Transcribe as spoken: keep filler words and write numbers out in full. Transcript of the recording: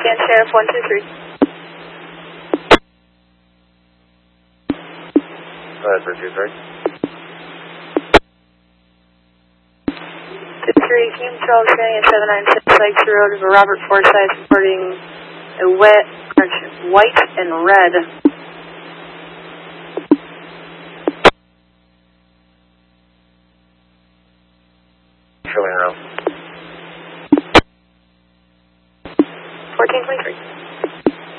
Scan Sheriff one two three. Go ahead, one two three. two three, Team Charles County at seven nine six Sykes Road over Robert Forsyth reporting a wet, correction, white and red. Showing around. fourteen twenty-three.